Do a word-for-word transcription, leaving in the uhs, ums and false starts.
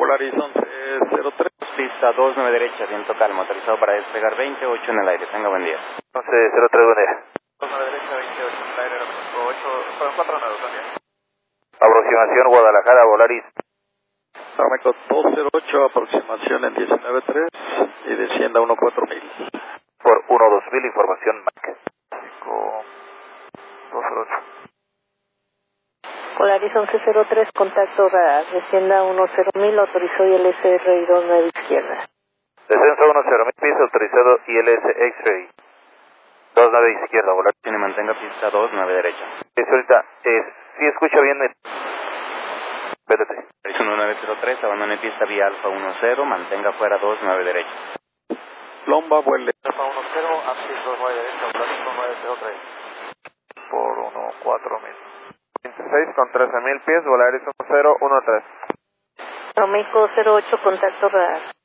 Polaris once cero tres. Pista dos, nueve derecha, viento calmo, autorizado para despegar veinte, ocho en el aire. Tenga buen día. once cero tres, buen día. dos, nueve derecha, veintiocho en el aire, ocho, perdón, cuatro nueve también. Aproximación Guadalajara, Volaris. Aeroméxico dos cero ocho, aproximación en diecinueve tres y descienda uno cuatro mil. Por uno dos mil, información M A C. dos cero ocho. Polaris once cero tres, contacto radar, descienda uno cero mil, autorizó I L S R I dos nueve izquierda. Descenso uno cero mil, piso autorizado I L S X-Ray. dos nueve izquierda, Volaris. Tiene, mantenga pista dos, nueve derecha. Es ahorita, es, sí escucha bien el... Espérate. uno nueve cero tres, abandone pista vía Alfa uno cero, mantenga fuera dos, nueve derecha. Lomba, vuele. Alfa uno cero, Axis dos nueve derecha, Polaris nueve cero tres. Por uno cuatro mil. veintiséis con trece mil pies, Volaris uno cero uno tres. Aeroméxico cero ocho, contacto radar.